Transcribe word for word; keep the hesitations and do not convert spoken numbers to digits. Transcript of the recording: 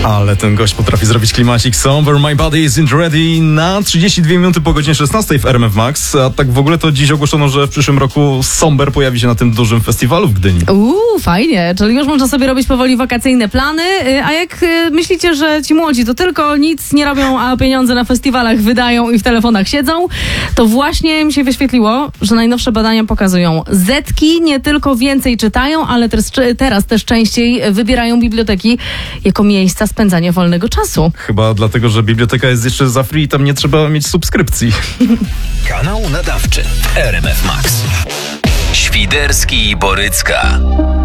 Ale ten gość potrafi zrobić klimacik. Somber, my body isn't ready na trzydzieści dwie minuty po godzinie szesnastej w R M F Max. A tak w ogóle to dziś ogłoszono, że w przyszłym roku Somber pojawi się na tym dużym festiwalu w Gdyni. Uuu, fajnie, czyli już można sobie robić powoli wakacyjne plany, a jak myślicie, że ci młodzi to tylko nic nie robią, a pieniądze na festiwalach wydają i w telefonach siedzą, to właśnie mi się wyświetliło, że najnowsze badania pokazują, Zetki nie tylko więcej czytają, ale też, teraz też częściej wybierają biblioteki jako miejsca spędzania wolnego czasu. Chyba dlatego, że biblioteka jest jeszcze za free i tam nie trzeba mieć subskrypcji. Kanał nadawczy R M F Max. Świderski i Borycka.